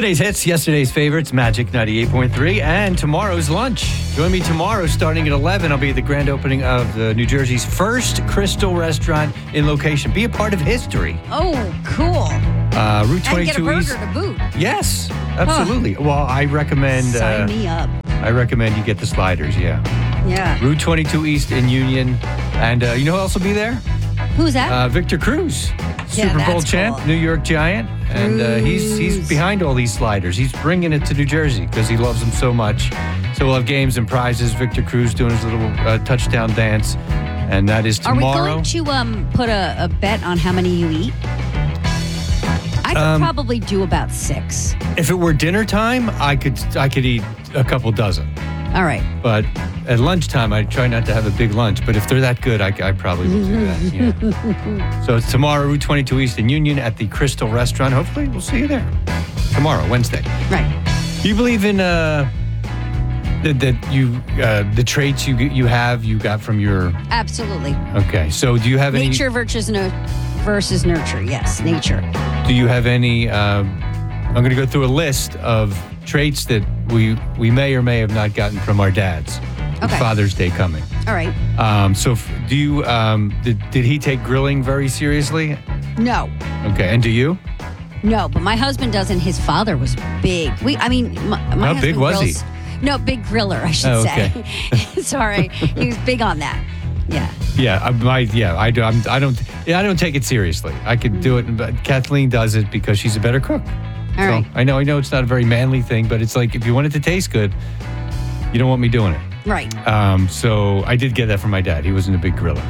Today's hits, yesterday's favorites, Magic 98.3, and tomorrow's lunch. Join me tomorrow starting at 11. I'll be at the grand opening of New Jersey's first Crystal restaurant in location. Be a part of history. Oh, cool. Route 22 and get a burger East. to boot. Yes, absolutely. Well, I recommend... Sign me up. I recommend you get the sliders, yeah. Yeah. Route 22 East in Union. And you know who else will be there? Who's that? Victor Cruz, Yeah, Super Bowl that's champ, cool. New York Giant. And he's behind all these sliders. He's bringing it to New Jersey because he loves them so much. So we'll have games and prizes. Victor Cruz doing his little touchdown dance. And that is Are we tomorrow. going to put a bet on how many you eat? I could probably do about 6. If it were dinner time, I could eat a couple dozen. All right. But at lunchtime, I try not to have a big lunch. But if they're that good, I probably will do that. Yeah. So it's tomorrow, Route 22 East in Union at the Crystal Restaurant. Hopefully, we'll see you there tomorrow, Wednesday. Right. Do you believe in the traits you got from your? Absolutely. Okay. So do you have any? Nature versus nurture. Yes, nature. Do you have any? I'm going to go through a list of traits that we may or may have not gotten from our dads. With Okay. Father's Day coming. All right. So do you? Did he take grilling very seriously? No. Okay. And do you? No, but my husband doesn't. His father was big. My How husband big was grills, he? No, big griller, I should Oh, say. okay. Sorry, he was big on that. Yeah. Yeah, I do. I don't take it seriously. I could do it, but Kathleen does it because she's a better cook. All right. I know it's not a very manly thing, but it's like if you want it to taste good, you don't want me doing it. Right. So I did get that from my dad. He wasn't a big griller.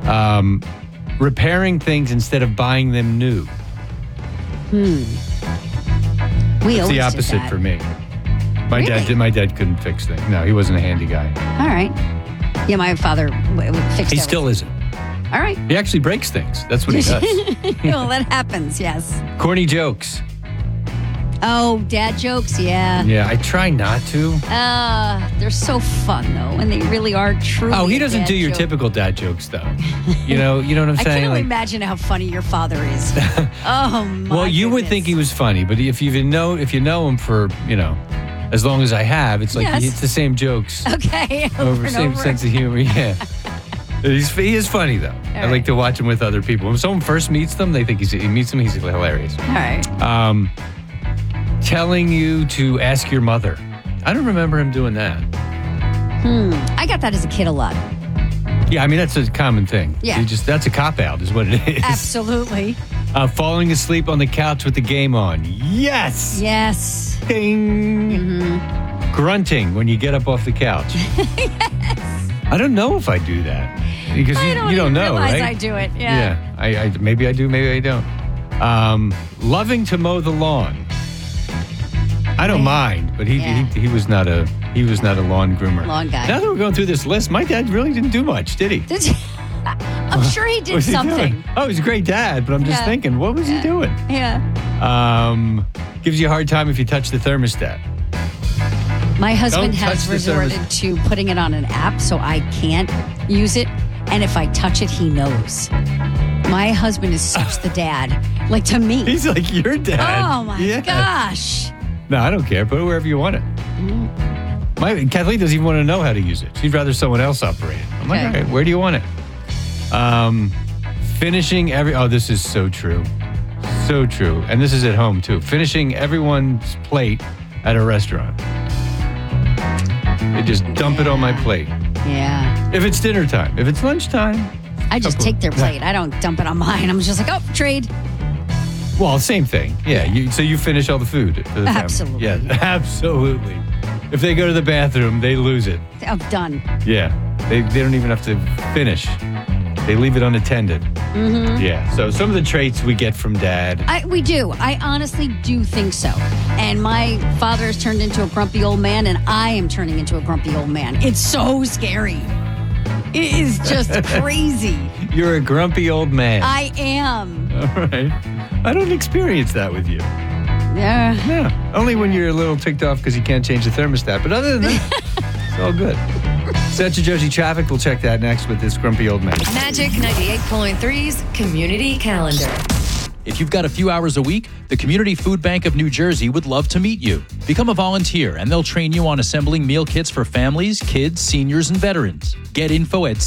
Repairing things instead of buying them new. We It's always the did opposite that. for me. My Really? dad couldn't fix things. No, he wasn't a handy guy. All right. Yeah, my father fixed He everything. still isn't. All right. He actually breaks things. That's what he does. Well, that happens, yes. Corny jokes. Oh, dad jokes, yeah. Yeah, I try not to. They're so fun, though, and they really are true. Oh, he doesn't do your typical dad jokes, though. You know what I'm I saying? can't Like, imagine how funny your father is. Oh, my well, you would goodness. think he was funny, but if you know him for as long as I have, it's like Yes. it's the same jokes Okay, over and same over. sense of humor. Yeah, he is funny though. I like right. to watch him with other people. When someone first meets them, they think he's hilarious. All right. Telling you to ask your mother. I don't remember him doing that. I got that as a kid a lot. Yeah, I mean that's a common thing. Yeah. That's a cop out, is what it is. Absolutely. Falling asleep on the couch with the game on. Yes. Yes. Ding. Mm-hmm. Grunting when you get up off the couch. Yes. I don't know if I do that because I you don't don't even know, realize right? I do it. Yeah. I maybe I do, maybe I don't. Loving to mow the lawn. I don't mind, but he was not a lawn groomer. Lawn guy. Now that we're going through this list, my dad really didn't do much, did he? I'm sure he did What's he something. doing? Oh, he's a great dad, but I'm just Yeah. thinking, what was he doing? Yeah. Gives you a hard time if you touch the thermostat. My husband Don't touch has the resorted to putting it on an app so I can't use it. And if I touch it, he knows. My husband is such the dad. Like to me. He's like your dad. Oh my gosh. No, I don't care. Put it wherever you want it. Kathleen doesn't even want to know how to use it. She'd rather someone else operate it. I'm like, all right, where do you want it? Finishing this is so true. So true. And this is at home too. Finishing everyone's plate at a restaurant. They just dump it on my plate. Yeah. If it's dinner time. If it's lunchtime. I just take their plate. I don't dump it on mine. I'm just like, oh, trade. Well, same thing. Yeah. So you finish all the food for the family. Absolutely. Yeah, absolutely. If they go to the bathroom, they lose it. I'm done. Yeah. They don't even have to finish. They leave it unattended. Mm-hmm. Yeah. So some of the traits we get from dad. We do. I honestly do think so. And my father has turned into a grumpy old man, and I am turning into a grumpy old man. It's so scary. It is just crazy. You're a grumpy old man. I am. All right. I don't experience that with you. Yeah. Yeah. Only when you're a little ticked off because you can't change the thermostat. But other than that, it's all good. Central Jersey traffic. We'll check that next with this grumpy old man. Magic 98.3's Community Calendar. If you've got a few hours a week, the Community Food Bank of New Jersey would love to meet you. Become a volunteer, and they'll train you on assembling meal kits for families, kids, seniors, and veterans. Get info at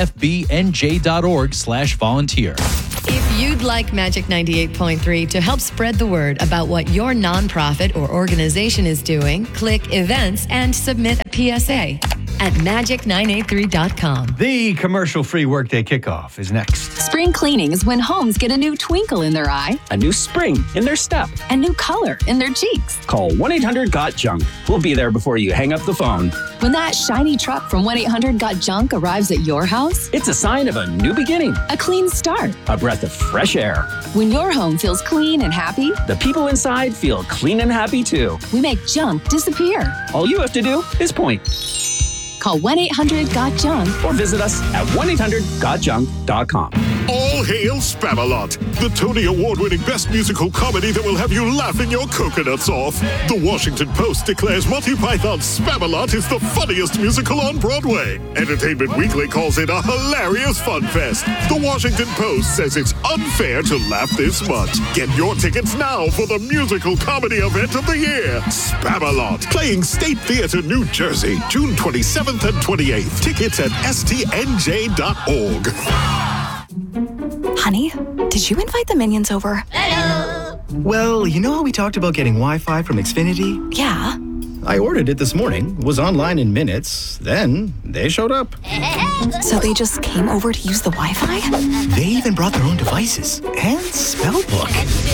cfbnj.org/volunteer. If you'd like Magic 98.3 to help spread the word about what your nonprofit or organization is doing, click Events and submit a PSA at magic983.com. The commercial-free Workday Kickoff is next. Spring cleaning is when homes get a new twinkle in their eye, a new spring in their step, a new color in their cheeks. Call 1-800-GOT-JUNK. We'll be there before you hang up the phone. When that shiny truck from 1-800-GOT-JUNK arrives at your house, it's a sign of a new beginning, a clean start, a breath of fresh air. When your home feels clean and happy, the people inside feel clean and happy too. We make junk disappear. All you have to do is point. Call 1-800-GOT-JUNK or visit us at 1-800-GOT-JUNK.com. All hail Spamalot, the Tony Award-winning best musical comedy that will have you laughing your coconuts off. The Washington Post declares Monty Python's Spamalot is the funniest musical on Broadway. Entertainment Weekly calls it a hilarious fun fest. The Washington Post says it's unfair to laugh this much. Get your tickets now for the musical comedy event of the year, Spamalot, playing State Theater, New Jersey, June 27th and 28th. Tickets at stnj.org. Honey, did you invite the minions over? Hello. Well, you know how we talked about getting Wi-Fi from Xfinity? Yeah. I ordered it this morning, was online in minutes, then they showed up. So they just came over to use the Wi-Fi? They even brought their own devices and spell book.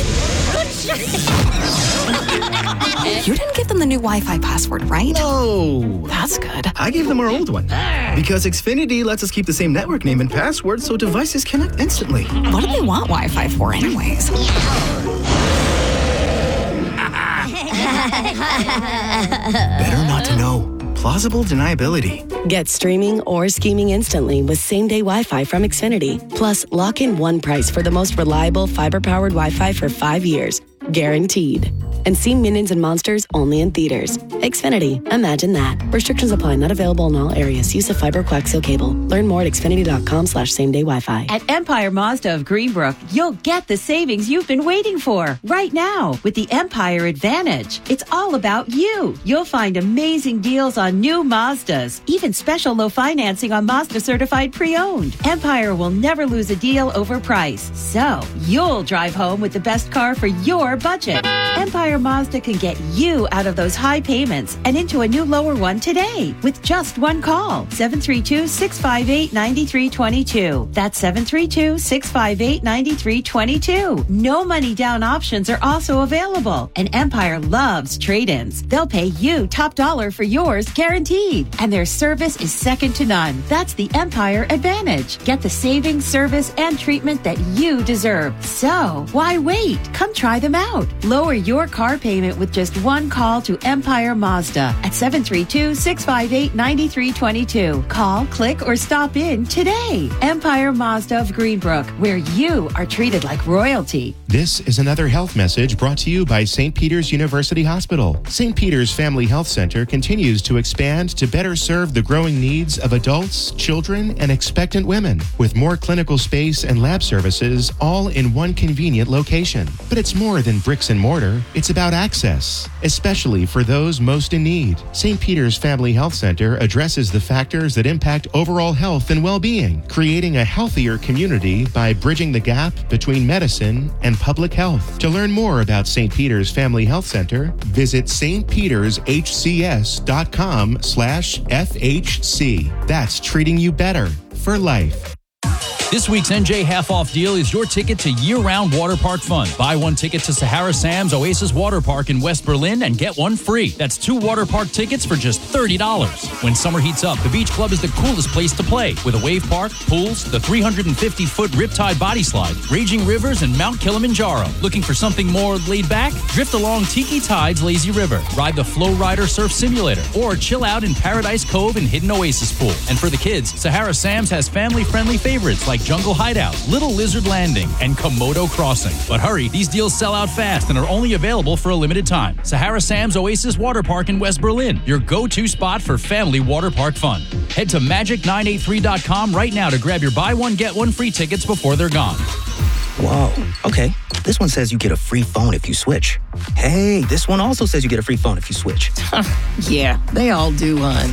You didn't give them the new Wi-Fi password, right? No. That's good. I gave them our old one. Because Xfinity lets us keep the same network name and password so devices connect instantly. What do they want Wi-Fi for anyways? Better not to know. Plausible deniability. Get streaming or scheming instantly with same-day Wi-Fi from Xfinity. Plus, lock in one price for the most reliable fiber-powered Wi-Fi for 5 years. Guaranteed. And see Minions and Monsters only in theaters. Xfinity. Imagine that. Restrictions apply. Not available in all areas. Use of fiber coaxial cable. Learn more at xfinity.com/same-day Wi-Fi. At Empire Mazda of Greenbrook, you'll get the savings you've been waiting for right now with the Empire Advantage. It's all about you. You'll find amazing deals on new Mazdas, even special low financing on Mazda certified pre-owned. Empire will never lose a deal over price. So you'll drive home with the best car for your budget. Empire Mazda can get you out of those high payments and into a new lower one today with just one call. 732-658-9322. That's 732-658-9322. No money down options are also available. And Empire loves trade-ins. They'll pay you top dollar for yours guaranteed. And their service is second to none. That's the Empire Advantage. Get the savings, service, and treatment that you deserve. So why wait? Come try them out. Lower your car payment with just one call to Empire Mazda at 732-658-9322. Call, click, or stop in today. Empire Mazda of Greenbrook, where you are treated like royalty. This is another health message brought to you by St. Peter's University Hospital. St. Peter's Family Health Center continues to expand to better serve the growing needs of adults, children, and expectant women, with more clinical space and lab services all in one convenient location. But it's more than bricks and mortar. It's about access, especially for those most in need. St. Peter's Family Health Center addresses the factors that impact overall health and well-being, creating a healthier community by bridging the gap between medicine and public health. To learn more about St. Peter's Family Health Center, visit stpetershcs.com/FHC. That's treating you better for life. This week's NJ half-off deal is your ticket to year-round water park fun. Buy one ticket to Sahara Sam's Oasis Water Park in West Berlin and get one free. That's 2 water park tickets for just $30. When summer heats up, the Beach Club is the coolest place to play, with a wave park, pools, the 350-foot Riptide Body Slide, raging rivers, and Mount Kilimanjaro. Looking for something more laid back? Drift along Tiki Tide's Lazy River, ride the Flow Rider Surf Simulator, or chill out in Paradise Cove and Hidden Oasis Pool. And for the kids, Sahara Sam's has family-friendly favorites like Jungle Hideout, Little Lizard Landing, and Komodo Crossing. But hurry, these deals sell out fast and are only available for a limited time. Sahara Sam's Oasis Water Park in West Berlin, your go-to spot for family water park fun. Head to magic983.com right now to grab your buy one, get one free tickets before they're gone. Whoa, okay. This one says you get a free phone if you switch. Hey, this one also says you get a free phone if you switch. Yeah, they all do, hon.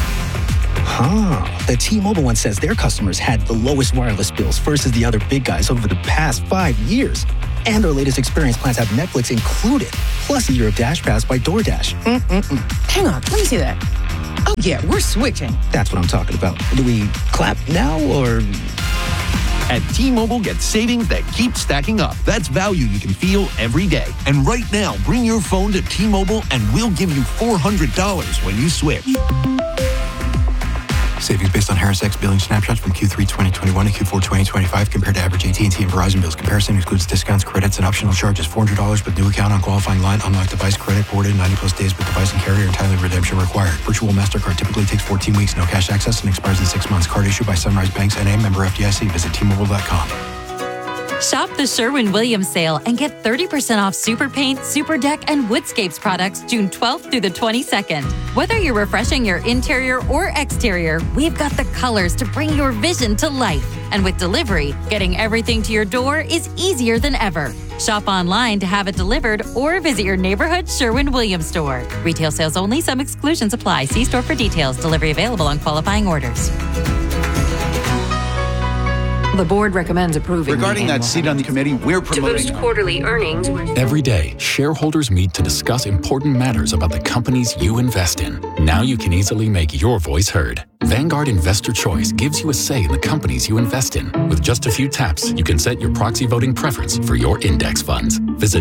The T-Mobile one says their customers had the lowest wireless bills versus the other big guys over the past 5 years. And their latest experience plans have Netflix included, plus a year of Dash Pass by DoorDash. Hang on, let me see that. Oh, yeah, we're switching. That's what I'm talking about. Do we clap now, or... At T-Mobile, get savings that keep stacking up. That's value you can feel every day. And right now, bring your phone to T-Mobile and we'll give you $400 when you switch. Savings based on Harris X billing snapshots from Q3 2021 to Q4 2025 compared to average AT&T and Verizon bills. Comparison excludes discounts, credits, and optional charges. $400 with new account on qualifying line. Unlocked device credit ported 90 plus days with device and carrier. Entirely redemption required. Virtual MasterCard typically takes 14 weeks. No cash access and expires in 6 months. Card issued by Sunrise Banks N.A. Member FDIC. Visit T-Mobile.com. Shop the Sherwin-Williams sale and get 30% off Super Paint, Super Deck, and Woodscapes products June 12th through the 22nd. Whether you're refreshing your interior or exterior, we've got the colors to bring your vision to life. And with delivery, getting everything to your door is easier than ever. Shop online to have it delivered or visit your neighborhood Sherwin-Williams store. Retail sales only. Some exclusions apply. See store for details. Delivery available on qualifying orders. The board recommends approving. Regarding that seat on the committee, we're promoting. To boost quarterly earnings. Every day, shareholders meet to discuss important matters about the companies you invest in. Now you can easily make your voice heard. Vanguard Investor Choice gives you a say in the companies you invest in. With just a few taps, you can set your proxy voting preference for your index funds. Visit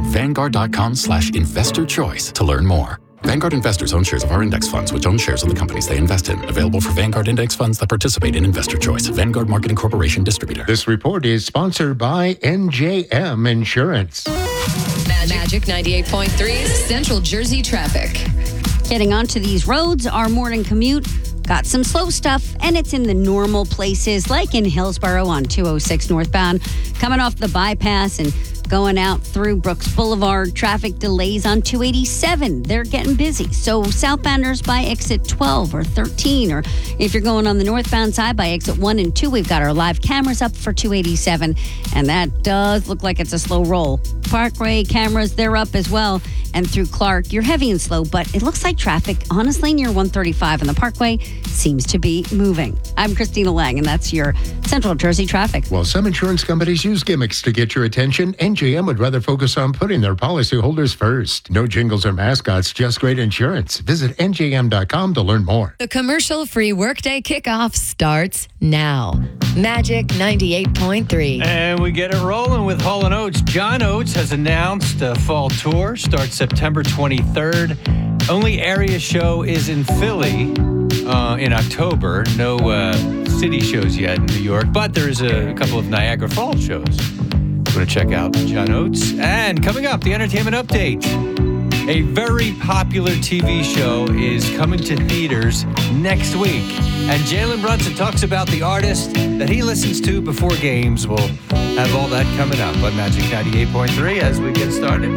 Vanguard.com/investorchoice to learn more. Vanguard investors own shares of our index funds, which own shares of the companies they invest in. Available for Vanguard index funds that participate in Investor Choice. Vanguard Marketing Corporation distributor. This report is sponsored by NJM Insurance. Magic 98.3 Central Jersey traffic. Getting onto these roads, our morning commute got some slow stuff, and it's in the normal places, like in Hillsborough on 206 northbound, coming off the bypass and going out through Brooks Boulevard. Traffic delays on 287. They're getting busy. So southbounders by exit 12 or 13, or if you're going on the northbound side by exit 1 and 2, we've got our live cameras up for 287, and that does look like it's a slow roll. Parkway cameras, they're up as well. And through Clark, you're heavy and slow, but it looks like traffic, honestly, near 135 on the Parkway seems to be moving. I'm Christina Lang, and that's your Central Jersey traffic. While some insurance companies use gimmicks to get your attention, NJM would rather focus on putting their policyholders first. No jingles or mascots, just great insurance. Visit njm.com to learn more. The commercial-free workday kickoff starts now. Magic 98.3. And we get it rolling with Hall & Oates. John Oates has announced a fall tour. Starts September 23rd. Only area show is in Philly in October. No city shows yet in New York, but there's a couple of Niagara Falls shows. I'm going to check out John Oates. And coming up, the entertainment update. A very popular TV show is coming to theaters next week. And Jalen Brunson talks about the artist that he listens to before games. We'll have all that coming up on Magic 98.3 as we get started.